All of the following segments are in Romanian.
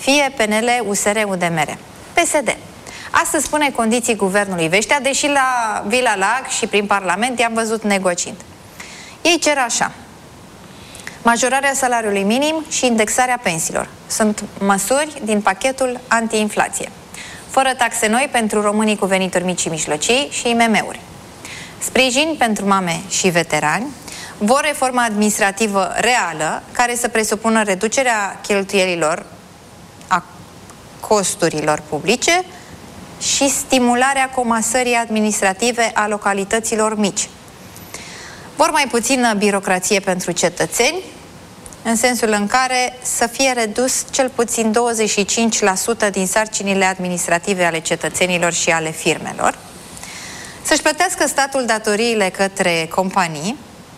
fie PNL, USR, UDMR. PSD. Astăzi spune condiții guvernului Veștea, deși la Vila Lag și prin Parlament i-am văzut negociind. Ei cer așa: majorarea salariului minim și indexarea pensiilor. Sunt măsuri din pachetul anti-inflație. Fără taxe noi pentru românii cu venituri mici și mijlocii și IMM-uri. Sprijin pentru mame și veterani. Vor reformă administrativă reală care să presupună reducerea cheltuielilor, a costurilor publice și stimularea comasării administrative a localităților mici. Vor mai puțină birocrație pentru cetățeni, în sensul în care să fie redus cel puțin 25% din sarcinile administrative ale cetățenilor și ale firmelor, să-și plătească statul datoriile către companii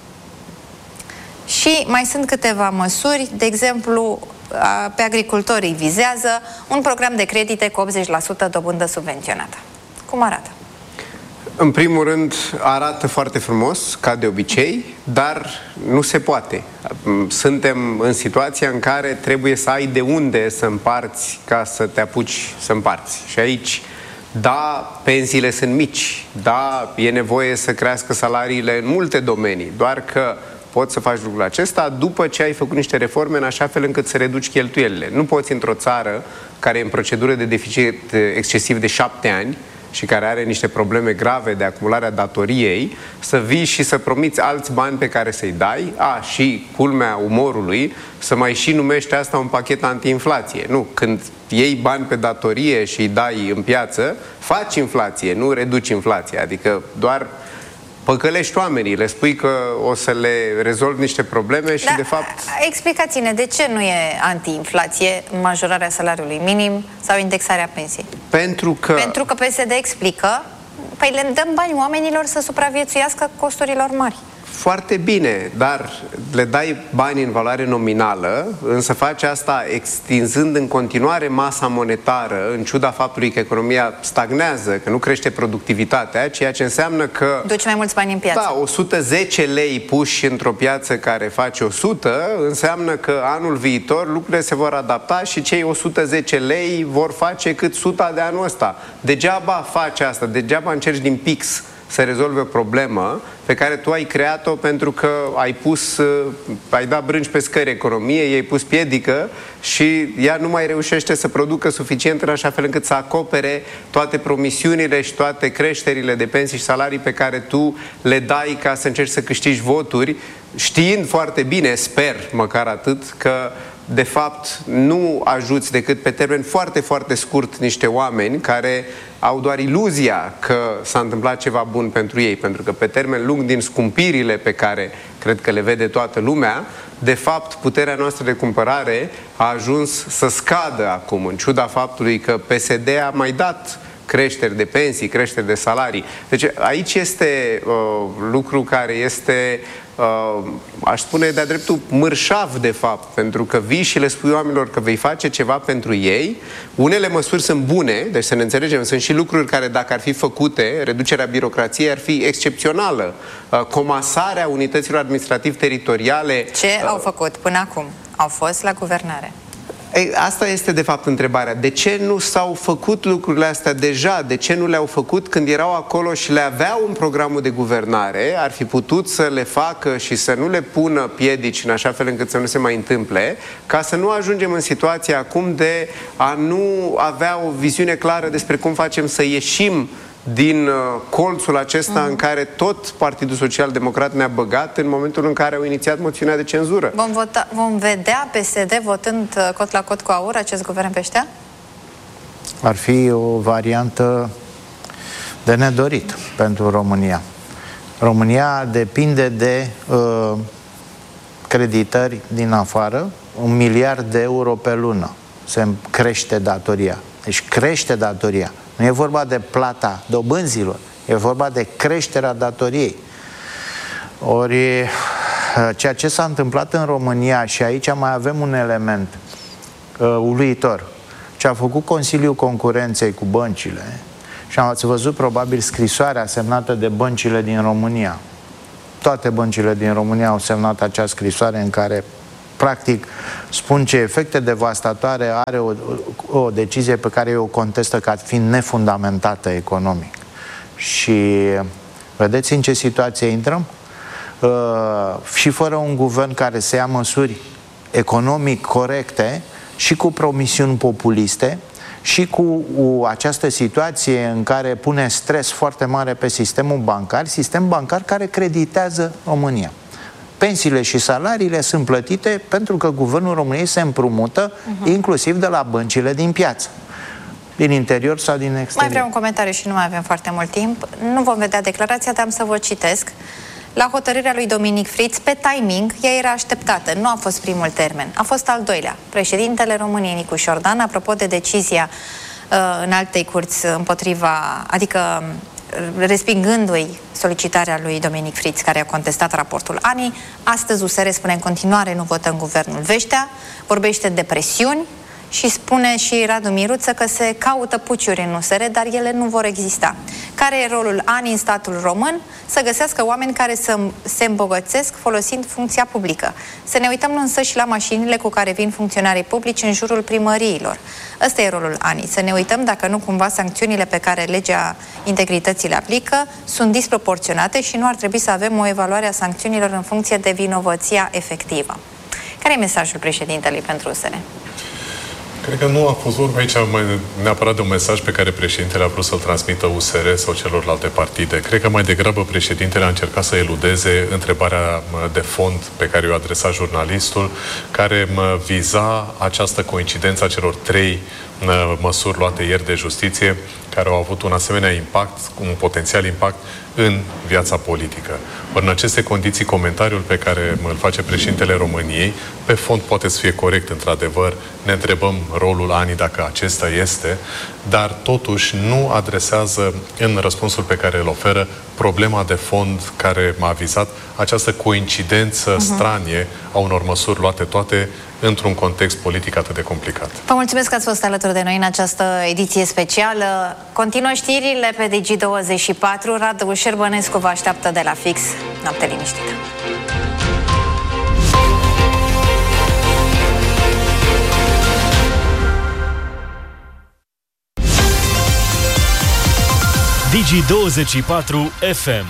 și mai sunt câteva măsuri, de exemplu, pe agricultorii vizează un program de credite cu 80% dobândă subvenționată. Cum arată? În primul rând, arată foarte frumos, ca de obicei, dar nu se poate. Suntem în situația în care trebuie să ai de unde să împarți ca să te apuci să împarți. Și aici, da, pensiile sunt mici, da, e nevoie să crească salariile în multe domenii, doar că poți să faci lucrul acesta după ce ai făcut niște reforme în așa fel încât să reduci cheltuielile. Nu poți într-o țară care e în procedură de deficit excesiv de 7 ani și care are niște probleme grave de acumularea datoriei, să vii și să promiți alți bani pe care să-i dai, și culmea umorului, să mai și numești asta un pachet anti-inflație. Nu, când iei bani pe datorie și îi dai în piață, faci inflație, nu reduci inflația, adică doar păcălești oamenii, le spui că o să le rezolvi niște probleme și de fapt... Explicați-ne, de ce nu e anti-inflație majorarea salariului minim sau indexarea pensiei? Pentru că PSD explică, păi le dăm bani oamenilor să supraviețuiască costurilor mari. Foarte bine, dar le dai bani în valoare nominală, însă faci asta extinzând în continuare masa monetară, în ciuda faptului că economia stagnează, că nu crește productivitatea, ceea ce înseamnă că... duci mai mulți bani în piață. Da, 110 lei puși într-o piață care face 100, înseamnă că anul viitor lucrurile se vor adapta și cei 110 lei vor face cât 100 de anul ăsta. Degeaba faci asta, degeaba încerci din pix să rezolve o problemă pe care tu ai creat-o pentru că ai dat brânci pe scări economiei, i-ai pus piedică și ea nu mai reușește să producă suficient în așa fel încât să acopere toate promisiunile și toate creșterile de pensii și salarii pe care tu le dai ca să încerci să câștigi voturi, știind foarte bine, sper măcar atât, că de fapt nu ajuți decât pe termen foarte, foarte scurt niște oameni care au doar iluzia că s-a întâmplat ceva bun pentru ei, pentru că pe termen lung, din scumpirile pe care cred că le vede toată lumea, de fapt puterea noastră de cumpărare a ajuns să scadă acum, în ciuda faptului că PSD a mai dat creșteri de pensii, creșteri de salarii. Deci aici este lucru care este, aș spune de-a dreptul, mărșav de fapt, pentru că vii și le spui oamenilor că vei face ceva pentru ei. Unele măsuri sunt bune, deci să ne înțelegem, sunt și lucruri care dacă ar fi făcute, reducerea birocrației ar fi excepțională. Comasarea unităților administrativ-teritoriale. Ce au făcut până acum? Au fost la guvernare. Ei, asta este de fapt întrebarea. De ce nu s-au făcut lucrurile astea deja? De ce nu le-au făcut când erau acolo și le aveau în programul de guvernare? Ar fi putut să le facă și să nu le pună piedici în așa fel încât să nu se mai întâmple, ca să nu ajungem în situația acum de a nu avea o viziune clară despre cum facem să ieșim din colțul acesta în care tot Partidul Social Democrat ne-a băgat în momentul în care au inițiat moțiunea de cenzură. Vom vedea PSD votând cot la cot cu AUR acest guvern Peștea? Ar fi o variantă de nedorit pentru România. România depinde de creditări din afară, 1 miliard de euro pe lună. Se crește datoria. Deci crește datoria. Nu e vorba de plata dobânzilor, e vorba de creșterea datoriei. Ori ceea ce s-a întâmplat în România, și aici mai avem un element uluitor, ce a făcut Consiliul Concurenței cu băncile, și ați văzut probabil scrisoarea semnată de băncile din România. Toate băncile din România au semnat acea scrisoare în care practic spun ce efecte devastatoare are o decizie pe care eu o contestă ca fiind nefundamentată economic. Și vedeți în ce situație intrăm? Și fără un guvern care să ia măsuri economic corecte și cu promisiuni populiste și cu această situație în care pune stres foarte mare pe sistemul bancar, sistem bancar care creditează România. Pensiile și salariile sunt plătite pentru că guvernul României se împrumută inclusiv de la băncile din piață, din interior sau din exterior. Mai vreau un comentariu și nu mai avem foarte mult timp. Nu vom vedea declarația, dar am să vă citesc. La hotărârea lui Dominic Fritz, pe timing, ea era așteptată. Nu a fost primul termen, a fost al doilea. Președintele României, Nicu Șordan, apropo de decizia în altei curți împotriva, adică respingându-i solicitarea lui Dominic Fritz, care a contestat raportul ANI, astăzi USR spune în continuare nu votăm guvernul Veștea, vorbește de presiuni și spune și Radu Miruță că se caută puciuri în USR, dar ele nu vor exista. Care e rolul ANI în statul român? Să găsească oameni care să se îmbogățesc folosind funcția publică. Să ne uităm însă și la mașinile cu care vin funcționarii publici în jurul primăriilor. Ăsta e rolul ANI. Să ne uităm dacă nu cumva sancțiunile pe care legea integrității le aplică sunt disproporționate și nu ar trebui să avem o evaluare a sancțiunilor în funcție de vinovăția efectivă. Care e mesajul președintelui pentru USR? Cred că nu a fost vorba aici neapărat de un mesaj pe care președintele a vrut să-l transmită USR sau celorlalte partide. Cred că mai degrabă președintele a încercat să eludeze întrebarea de fond pe care o adresa jurnalistul, care viza această coincidență a celor 3 măsuri luate ieri de justiție, care au avut un asemenea impact, un potențial impact în viața politică. Ori în aceste condiții, comentariul pe care îl face președintele României, pe fond poate să fie corect, într-adevăr, ne întrebăm rolul ANI dacă acesta este, dar totuși nu adresează în răspunsul pe care îl oferă problema de fond care m-a avizat, această coincidență stranie a unor măsuri luate toate într-un context politic atât de complicat. Vă mulțumesc că ați fost alături de noi în această ediție specială. Continuă știrile pe Digi24. Radu Șerbănescu vă așteaptă de la fix. Noapte liniștită! Digi24 FM.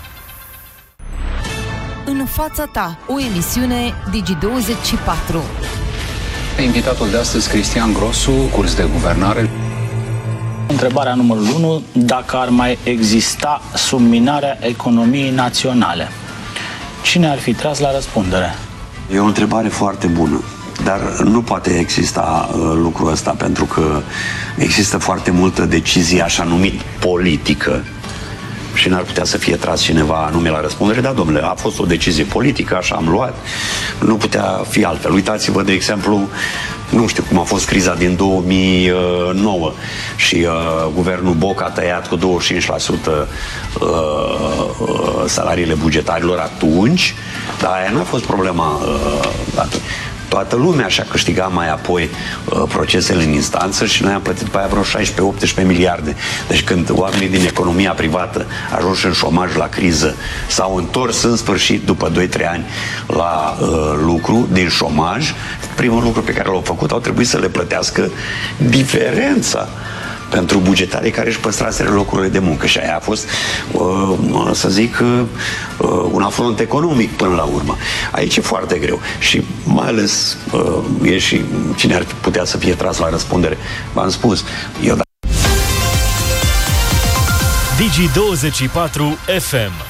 În fața ta, o emisiune Digi24. Invitatul de astăzi, Cristian Grosu, curs de guvernare. Întrebarea numărul 1, dacă ar mai exista subminarea economiei naționale, cine ar fi tras la răspundere? E o întrebare foarte bună, dar nu poate exista lucrul ăsta, pentru că există foarte multă decizie așa numit politică și n-ar putea să fie tras cineva anume la răspundere. Da, domnule, a fost o decizie politică, așa am luat, nu putea fi altfel. Uitați-vă, de exemplu, nu știu cum a fost criza din 2009 și guvernul Boc a tăiat cu 25% salariile bugetarilor atunci, dar aia n-a fost problema atunci. Toată lumea și-a câștigat mai apoi procesele în instanță și noi am plătit pe aia vreo 16-18 miliarde. Deci când oamenii din economia privată ajunși în șomaj la criză s-au întors în sfârșit după 2-3 ani la lucru din șomaj, primul lucru pe care l-au făcut au trebuit să le plătească diferența pentru bugetarii care își păstraseră locurile de muncă. Și aia a fost, să zic, un afront economic până la urmă. Aici e foarte greu. Și mai ales e și cine ar putea să fie tras la răspundere. V-am spus, eu Digi24 FM.